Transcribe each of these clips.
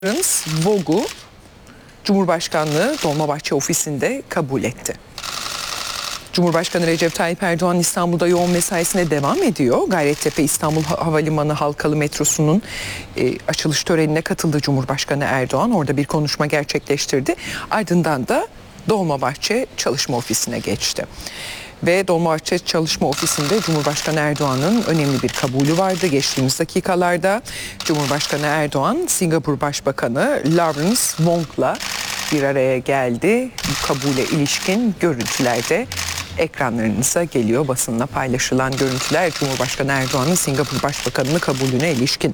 Vogue'u Cumhurbaşkanlığı Dolmabahçe ofisinde kabul etti. Cumhurbaşkanı Recep Tayyip Erdoğan İstanbul'da yoğun mesaisine devam ediyor. Gayrettepe İstanbul Havalimanı halkalı metrosunun açılış törenine katıldı Cumhurbaşkanı Erdoğan. Orada bir konuşma gerçekleştirdi. Ardından da Dolmabahçe Çalışma Ofisi'ne geçti. Ve Dolmabahçe Çalışma Ofisi'nde Cumhurbaşkanı Erdoğan'ın önemli bir kabulü vardı. Geçtiğimiz dakikalarda Cumhurbaşkanı Erdoğan, Singapur Başbakanı Lawrence Wong'la bir araya geldi. Bu kabule ilişkin görüntüler de ekranlarınıza geliyor. Basınla paylaşılan görüntüler Cumhurbaşkanı Erdoğan'ın Singapur Başbakanı'nın kabulüne ilişkin.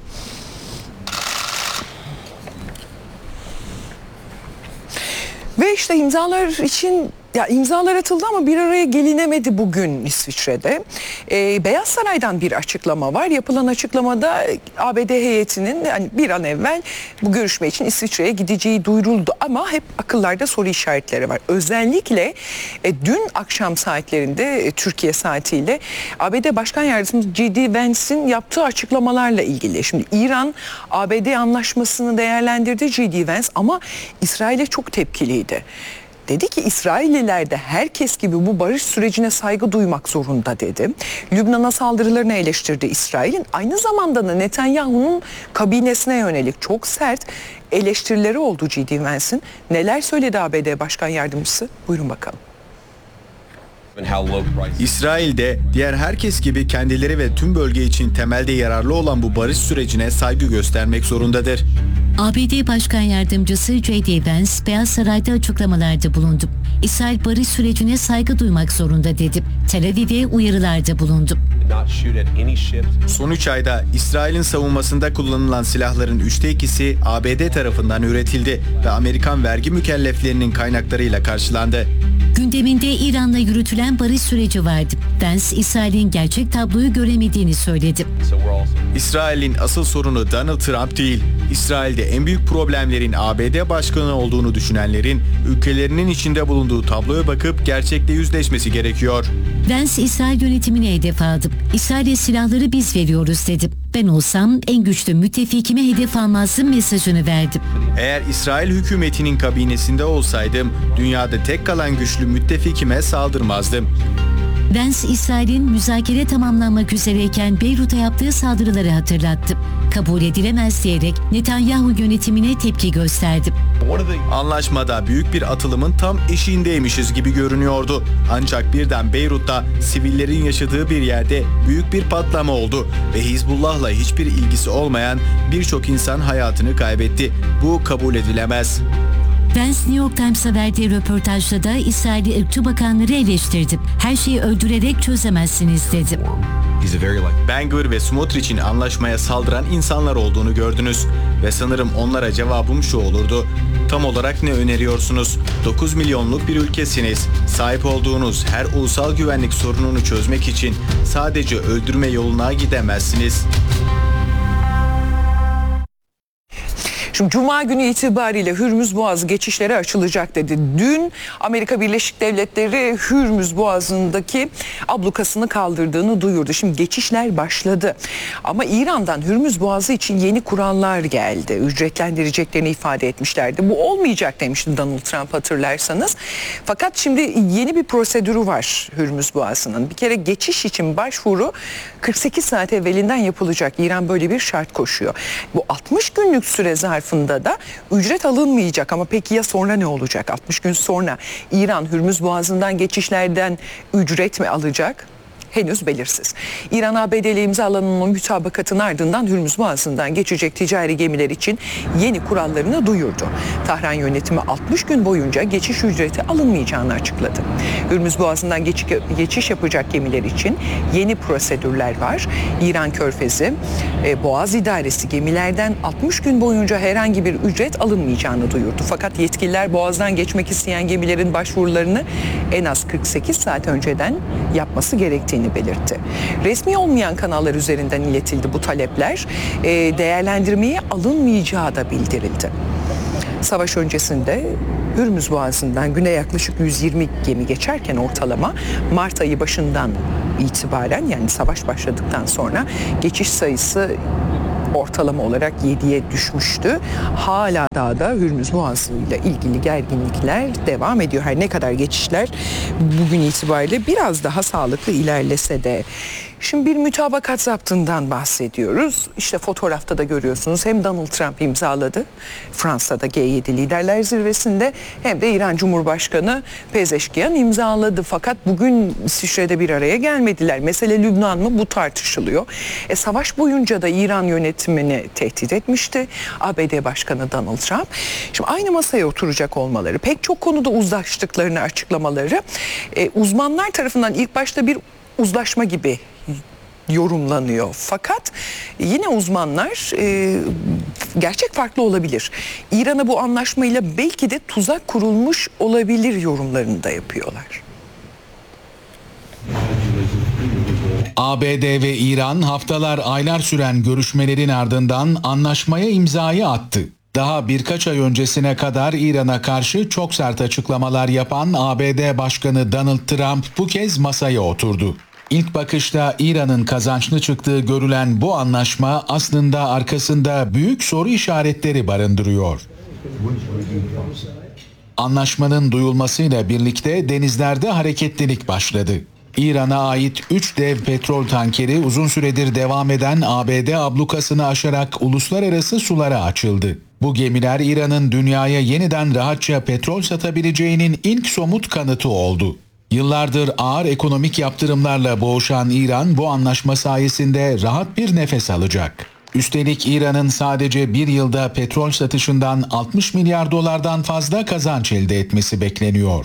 Ve işte imzalar atıldı ama bir araya gelinemedi bugün İsviçre'de. Beyaz Saray'dan bir açıklama var. Yapılan açıklamada ABD heyetinin bir an evvel bu görüşme için İsviçre'ye gideceği duyuruldu. Ama hep akıllarda soru işaretleri var. Özellikle dün akşam saatlerinde Türkiye saatiyle ABD Başkan Yardımcısı J.D. Vance'in yaptığı açıklamalarla ilgili. Şimdi İran ABD anlaşmasını değerlendirdi J.D. Vance ama İsrail'e çok tepkiliydi. Dedi ki İsrailliler de herkes gibi bu barış sürecine saygı duymak zorunda dedi. Lübnan'a saldırılarını eleştirdi İsrail'in. Aynı zamanda da Netanyahu'nun kabinesine yönelik çok sert eleştirileri oldu J.D. Vance'in. Neler söyledi ABD Başkan Yardımcısı? Buyurun bakalım. İsrail'de diğer herkes gibi kendileri ve tüm bölge için temelde yararlı olan bu barış sürecine saygı göstermek zorundadır. ABD Başkan Yardımcısı J.D. Vance, Beyaz Saray'da açıklamalarda bulundu. İsrail barış sürecine saygı duymak zorunda dedi. Tel Aviv'e uyarılarda bulundu. Son 3 ayda İsrail'in savunmasında kullanılan silahların 2/3'ü ABD tarafından üretildi ve Amerikan vergi mükelleflerinin kaynaklarıyla karşılandı. Gündeminde İran'la yürütülen barış süreci vardı. Vance, İsrail'in gerçek tabloyu göremediğini söyledi. İsrail'in asıl sorunu Donald Trump değil. İsrail'de en büyük problemlerin ABD başkanı olduğunu düşünenlerin ülkelerinin içinde bulunduğu tabloya bakıp gerçekle yüzleşmesi gerekiyor. Vance, İsrail yönetimine hedef aldı. İsrail'e silahları biz veriyoruz dedi. Ben olsam en güçlü müttefikime hedef almazdım mesajını verdi. Eğer İsrail hükümetinin kabinesinde olsaydım dünyada tek kalan güçlü müttefikime saldırmazdım. Vance, İsrail'in müzakere tamamlanmak üzereyken Beyrut'a yaptığı saldırıları hatırlattı. Kabul edilemez diyerek Netanyahu yönetimine tepki gösterdi. Anlaşmada büyük bir atılımın tam eşiğindeymişiz gibi görünüyordu. Ancak birden Beyrut'ta sivillerin yaşadığı bir yerde büyük bir patlama oldu ve Hizbullah'la hiçbir ilgisi olmayan birçok insan hayatını kaybetti. Bu kabul edilemez. Vance, New York Times'a verdiği röportajda da İsrail'i ırkçı bakanları eleştirdi. Her şeyi öldürerek çözemezsiniz dedi. Ben Gvir ve Smotrich'in anlaşmaya saldıran insanlar olduğunu gördünüz. Ve sanırım onlara cevabım şu olurdu. Tam olarak ne öneriyorsunuz? 9 milyonluk bir ülkesiniz. Sahip olduğunuz her ulusal güvenlik sorununu çözmek için sadece öldürme yoluna gidemezsiniz. Şimdi Cuma günü itibariyle Hürmüz Boğazı geçişlere açılacak dedi. Dün Amerika Birleşik Devletleri Hürmüz Boğazı'ndaki ablukasını kaldırdığını duyurdu. Şimdi geçişler başladı. Ama İran'dan Hürmüz Boğazı için yeni kurallar geldi. Ücretlendireceklerini ifade etmişlerdi. Bu olmayacak demişti Donald Trump, hatırlarsanız. Fakat şimdi yeni bir prosedürü var Hürmüz Boğazı'nın. Bir kere geçiş için başvuru 48 saat evvelinden yapılacak. İran böyle bir şart koşuyor. Bu 60 günlük süre zarfında da ücret alınmayacak ama peki ya sonra ne olacak? 60 gün sonra İran Hürmüz Boğazı'ndan geçişlerden ücret mi alacak? Henüz belirsiz. İran-ABD ile imzalanan mütabakatın ardından Hürmüz Boğazı'ndan geçecek ticari gemiler için yeni kurallarını duyurdu. Tahran yönetimi 60 gün boyunca geçiş ücreti alınmayacağını açıkladı. Hürmüz Boğazı'ndan geçiş yapacak gemiler için yeni prosedürler var. İran Körfezi Boğaz İdaresi gemilerden 60 gün boyunca herhangi bir ücret alınmayacağını duyurdu. Fakat yetkililer Boğaz'dan geçmek isteyen gemilerin başvurularını en az 48 saat önceden yapması gerektiğini belirtti. Resmi olmayan kanallar üzerinden iletildi bu talepler. Değerlendirmeye alınmayacağı da bildirildi. Savaş öncesinde Hürmüz Boğazı'ndan güne yaklaşık 120 gemi geçerken ortalama Mart ayı başından itibaren, yani savaş başladıktan sonra geçiş sayısı ortalama olarak 7'ye düşmüştü. Hala daha da Hürmüz Boğazı ile ilgili gerginlikler devam ediyor. Her ne kadar geçişler bugün itibariyle biraz daha sağlıklı ilerlese de. Şimdi bir mütabakat zaptından bahsediyoruz. İşte fotoğrafta da görüyorsunuz, hem Donald Trump imzaladı Fransa'da G7 Liderler Zirvesi'nde, hem de İran Cumhurbaşkanı Pezeşkiyan imzaladı. Fakat bugün İsviçre'de bir araya gelmediler. Mesele Lübnan mı? Bu tartışılıyor. Savaş boyunca da İran yönetimini tehdit etmişti ABD Başkanı Donald Trump. Şimdi aynı masaya oturacak olmaları, pek çok konuda uzlaştıklarını açıklamaları uzmanlar tarafından ilk başta bir uzlaşma gibi yorumlanıyor. Fakat yine uzmanlar gerçek farklı olabilir. İran'a bu anlaşmayla belki de tuzak kurulmuş olabilir yorumlarını da yapıyorlar. ABD ve İran haftalar aylar süren görüşmelerin ardından anlaşmaya imzayı attı. Daha birkaç ay öncesine kadar İran'a karşı çok sert açıklamalar yapan ABD Başkanı Donald Trump bu kez masaya oturdu. İlk bakışta İran'ın kazançlı çıktığı görülen bu anlaşma aslında arkasında büyük soru işaretleri barındırıyor. Anlaşmanın duyulmasıyla birlikte denizlerde hareketlilik başladı. İran'a ait 3 dev petrol tankeri uzun süredir devam eden ABD ablukasını aşarak uluslararası sulara açıldı. Bu gemiler İran'ın dünyaya yeniden rahatça petrol satabileceğinin ilk somut kanıtı oldu. Yıllardır ağır ekonomik yaptırımlarla boğuşan İran bu anlaşma sayesinde rahat bir nefes alacak. Üstelik İran'ın sadece bir yılda petrol satışından 60 milyar dolardan fazla kazanç elde etmesi bekleniyor.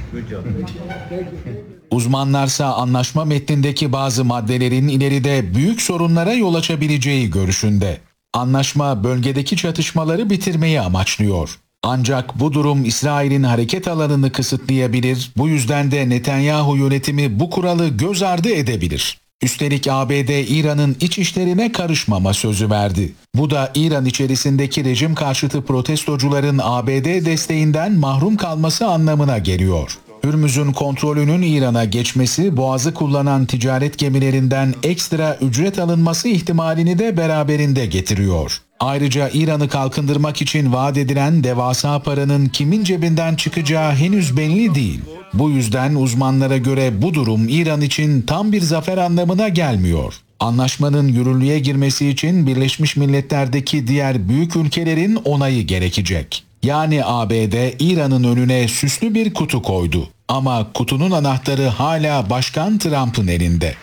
Uzmanlarsa anlaşma metnindeki bazı maddelerin ileride büyük sorunlara yol açabileceği görüşünde. Anlaşma bölgedeki çatışmaları bitirmeyi amaçlıyor. Ancak bu durum İsrail'in hareket alanını kısıtlayabilir, bu yüzden de Netanyahu yönetimi bu kuralı göz ardı edebilir. Üstelik ABD İran'ın iç işlerine karışmama sözü verdi. Bu da İran içerisindeki rejim karşıtı protestocuların ABD desteğinden mahrum kalması anlamına geliyor. Hürmüz'ün kontrolünün İran'a geçmesi, boğazı kullanan ticaret gemilerinden ekstra ücret alınması ihtimalini de beraberinde getiriyor. Ayrıca İran'ı kalkındırmak için vaat edilen devasa paranın kimin cebinden çıkacağı henüz belli değil. Bu yüzden uzmanlara göre bu durum İran için tam bir zafer anlamına gelmiyor. Anlaşmanın yürürlüğe girmesi için Birleşmiş Milletler'deki diğer büyük ülkelerin onayı gerekecek. Yani ABD İran'ın önüne süslü bir kutu koydu. Ama kutunun anahtarı hala Başkan Trump'ın elinde.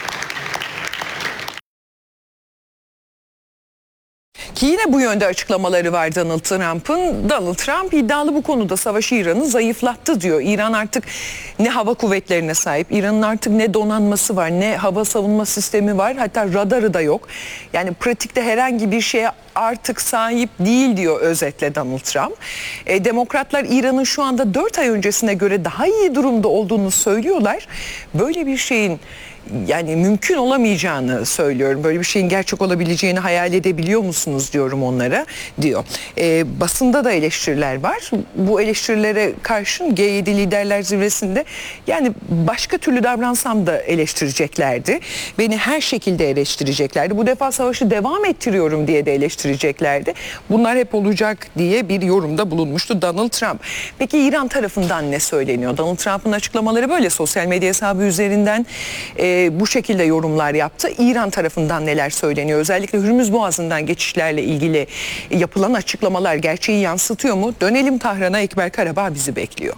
Ki yine bu yönde açıklamaları var Donald Trump'ın. Donald Trump iddialı bu konuda, savaşı İran'ı zayıflattı diyor. İran artık ne hava kuvvetlerine sahip, İran'ın artık ne donanması var, ne hava savunma sistemi var, hatta radarı da yok. Yani pratikte herhangi bir şeye artık sahip değil diyor özetle Donald Trump. Demokratlar İran'ın şu anda 4 ay öncesine göre daha iyi durumda olduğunu söylüyorlar. Böyle bir şeyin yani mümkün olamayacağını söylüyorum. Böyle bir şeyin gerçek olabileceğini hayal edebiliyor musunuz diyorum onlara diyor. Basında da eleştiriler var. Bu eleştirilere karşın G7 Liderler Zirvesi'nde yani başka türlü davransam da eleştireceklerdi. Beni her şekilde eleştireceklerdi. Bu defa savaşı devam ettiriyorum diye de eleştireceklerdi. Bunlar hep olacak diye bir yorumda bulunmuştu Donald Trump. Peki İran tarafından ne söyleniyor? Donald Trump'ın açıklamaları böyle. Sosyal medya hesabı üzerinden bu şekilde yorumlar yaptı. İran tarafından neler söyleniyor? Özellikle Hürmüz Boğazı'ndan geçişlerle ilgili yapılan açıklamalar gerçeği yansıtıyor mu? Dönelim Tahran'a, Ekber Karabağ bizi bekliyor.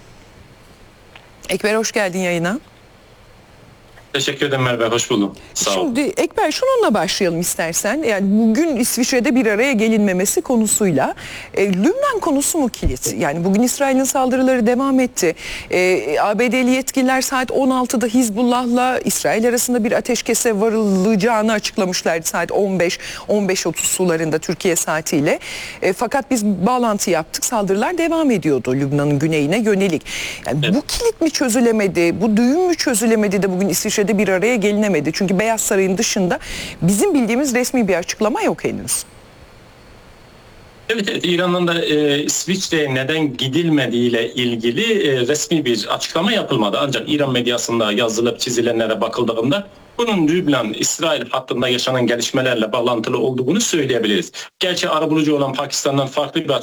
Ekber hoş geldin yayına. Teşekkür ederim Merve, hoş buldum. Sağ ol. Şimdi Ekber şununla başlayalım istersen. Yani bugün İsviçre'de bir araya gelinmemesi konusuyla Lübnan konusu mu kilit? Yani bugün İsrail'in saldırıları devam etti. ABD'li yetkililer saat 16'da Hizbullah'la İsrail arasında bir ateşkese varılacağını açıklamışlardı saat 15.30 sularında Türkiye saatiyle. Fakat biz bağlantı yaptık. Saldırılar devam ediyordu Lübnan'ın güneyine yönelik. Yani evet. Bu kilit mi çözülemedi? Bu düğüm mü çözülemedi de bugün İsviçre'de bir araya gelinemedi? Çünkü Beyaz Saray'ın dışında bizim bildiğimiz resmi bir açıklama yok henüz. Evet, İran'ın da İsviçre'ye neden gidilmediğiyle ilgili resmi bir açıklama yapılmadı. Ancak İran medyasında yazılıp çizilenlere bakıldığında bunun Lübnan-İsrail hattında yaşanan gelişmelerle bağlantılı olduğunu söyleyebiliriz. Gerçi arabulucu olan Pakistan'dan farklı bir